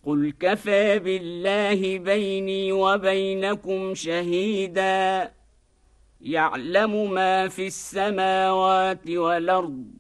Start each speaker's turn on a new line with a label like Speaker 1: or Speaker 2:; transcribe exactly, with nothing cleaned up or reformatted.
Speaker 1: قل كفى بالله بيني وبينكم شهيدا يعلم ما في السماوات والأرض